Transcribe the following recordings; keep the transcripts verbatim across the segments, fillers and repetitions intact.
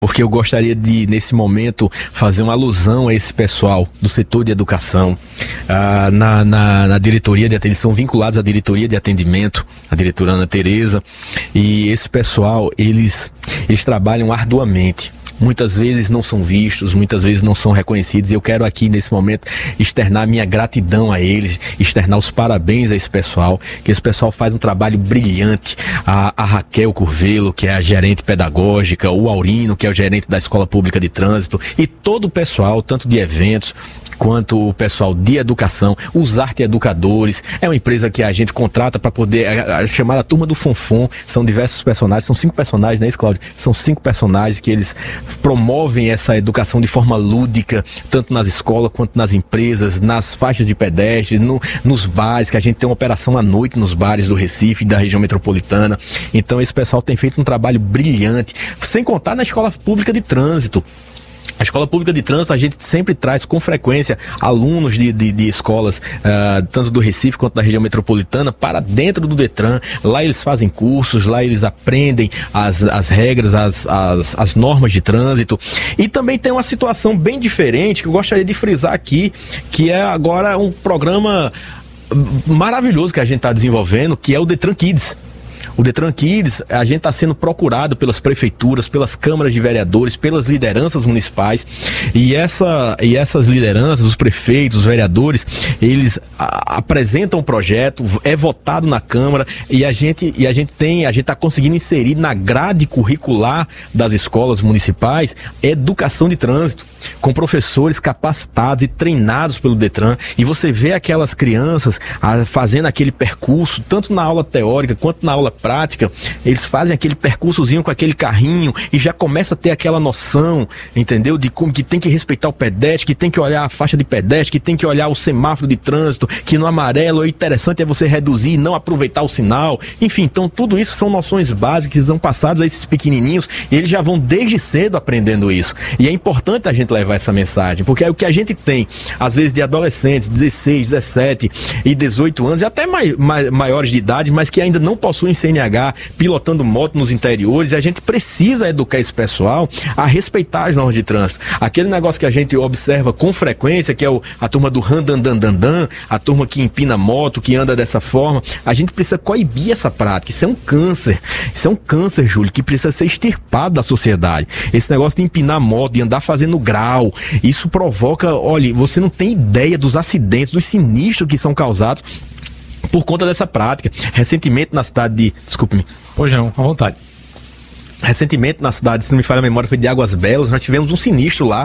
porque eu gostaria de, nesse momento, fazer uma alusão a esse pessoal do setor de educação, ah, na, na, na diretoria de atendimento, são vinculados à diretoria de atendimento, a diretora Ana Tereza, e esse pessoal, eles, eles trabalham arduamente. Muitas vezes não são vistos, muitas vezes não são reconhecidos, e eu quero aqui nesse momento externar minha gratidão a eles, externar os parabéns a esse pessoal, que esse pessoal faz um trabalho brilhante. A, a Raquel Curvelo, que é a gerente pedagógica, o Aurino, que é o gerente da Escola Pública de Trânsito, e todo o pessoal, tanto de eventos, quanto o pessoal de educação, os arte educadores, é uma empresa que a gente contrata para poder, a, a chamada Turma do Fonfon, são diversos personagens, são cinco personagens, não é isso, Cláudio? São cinco personagens que eles promovem essa educação de forma lúdica, tanto nas escolas quanto nas empresas, nas faixas de pedestres, no, nos bares, que a gente tem uma operação à noite nos bares do Recife, da região metropolitana. Então esse pessoal tem feito um trabalho brilhante, sem contar na Escola Pública de Trânsito. A Escola Pública de Trânsito, a gente sempre traz com frequência alunos de, de, de escolas, uh, tanto do Recife quanto da região metropolitana, para dentro do Detran. Lá eles fazem cursos, lá eles aprendem as, as regras, as, as, as normas de trânsito. E também tem uma situação bem diferente que eu gostaria de frisar aqui, que é agora um programa maravilhoso que a gente está desenvolvendo, que é o Detran Kids. O Detran Kids, a gente está sendo procurado pelas prefeituras, pelas câmaras de vereadores, pelas lideranças municipais, e, essa, e essas lideranças, os prefeitos, os vereadores, eles a, apresentam o projeto, é votado na Câmara, e a gente, e a gente tem, a gente está conseguindo inserir na grade curricular das escolas municipais educação de trânsito, com professores capacitados e treinados pelo Detran, e você vê aquelas crianças a, fazendo aquele percurso, tanto na aula teórica quanto na aula prática, eles fazem aquele percursozinho com aquele carrinho e já começa a ter aquela noção, entendeu? De como que tem que respeitar o pedestre, que tem que olhar a faixa de pedestre, que tem que olhar o semáforo de trânsito, que no amarelo o interessante é você reduzir e não aproveitar o sinal. Enfim, então tudo isso são noções básicas que são passadas a esses pequenininhos e eles já vão desde cedo aprendendo isso. E é importante a gente levar essa mensagem, porque é o que a gente tem, às vezes, de adolescentes, dezesseis, dezessete e dezoito anos, e até mai, mai, maiores de idade, mas que ainda não possuem C N H, pilotando moto nos interiores, e a gente precisa educar esse pessoal a respeitar as normas de trânsito. Aquele negócio que a gente observa com frequência, que é o, a turma do randandandandan, a turma que empina moto, que anda dessa forma, a gente precisa coibir essa prática. Isso é um câncer. Isso é um câncer, Júlio, que precisa ser extirpado da sociedade. Esse negócio de empinar moto, de andar fazendo grau, isso provoca, olha, você não tem ideia dos acidentes, dos sinistros que são causados por conta dessa prática. Recentemente na cidade de... Desculpe-me. Pois não, à vontade. Recentemente na cidade, se não me falha a memória, foi de Águas Belas, nós tivemos um sinistro lá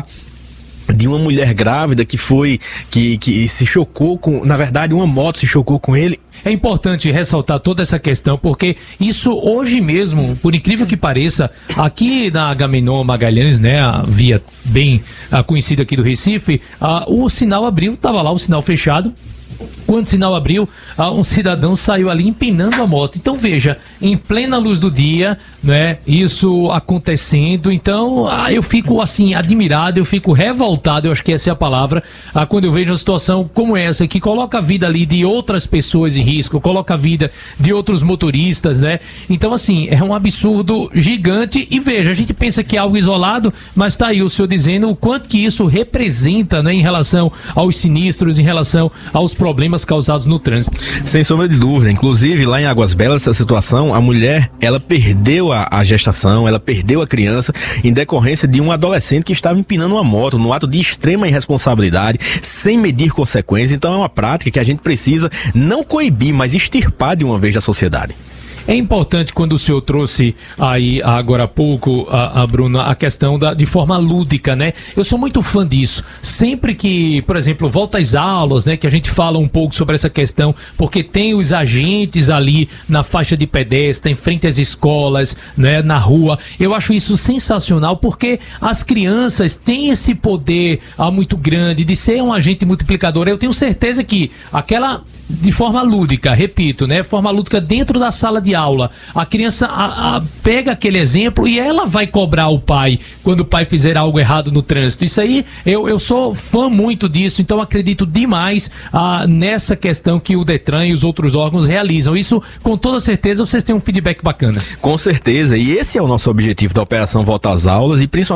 de uma mulher grávida que foi, que, que se chocou com, na verdade uma moto se chocou com ele. É importante ressaltar toda essa questão, porque isso hoje mesmo, por incrível que pareça, aqui na Agamenon Magalhães, né, a via bem a conhecida aqui do Recife, a, o sinal abriu, estava lá o sinal fechado. Quando o sinal abriu, um cidadão saiu ali empinando a moto. Então veja, em plena luz do dia, né, isso acontecendo. Então ah, eu fico assim admirado, eu fico revoltado, eu acho que essa é a palavra, ah, quando eu vejo uma situação como essa, que coloca a vida ali de outras pessoas em risco, coloca a vida de outros motoristas, né? Então assim, é um absurdo gigante. E veja, a gente pensa que é algo isolado, mas tá aí o senhor dizendo o quanto que isso representa, né, em relação aos sinistros, em relação aos problemas causados no trânsito. Sem sombra de dúvida. Inclusive, lá em Águas Belas, essa situação, a mulher, ela perdeu a, a gestação, ela perdeu a criança em decorrência de um adolescente que estava empinando uma moto, no ato de extrema irresponsabilidade, sem medir consequências. Então é uma prática que a gente precisa não coibir, mas extirpar de uma vez da sociedade. É importante quando o senhor trouxe aí agora há pouco, a, a Bruna, a questão da, de forma lúdica, né? Eu sou muito fã disso. Sempre que, por exemplo, volta às aulas, né? Que a gente fala um pouco sobre essa questão, porque tem os agentes ali na faixa de pedestre, em frente às escolas, né? Na rua. Eu acho isso sensacional, porque as crianças têm esse poder ah, muito grande de ser um agente multiplicador. Eu tenho certeza que aquela, de forma lúdica, repito, né? Forma lúdica dentro da sala de aula, a criança a, a, pega aquele exemplo e ela vai cobrar o pai quando o pai fizer algo errado no trânsito. Isso aí, eu, eu sou fã muito disso, então acredito demais ah, nessa questão que o Detran e os outros órgãos realizam. Isso, com toda certeza, vocês têm um feedback bacana. Com certeza, e esse é o nosso objetivo da Operação Volta às Aulas, e principalmente